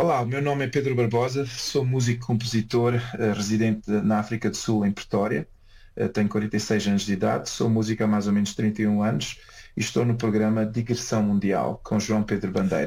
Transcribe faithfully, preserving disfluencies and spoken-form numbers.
Olá, o meu nome é Pedro Barbosa, sou músico, compositor, eh, residente na África do Sul, em Pretória. Eh, tenho quarenta e seis anos de idade, sou músico há mais ou menos trinta e um anos e estou no programa Digressão Mundial com João Pedro Bandeira.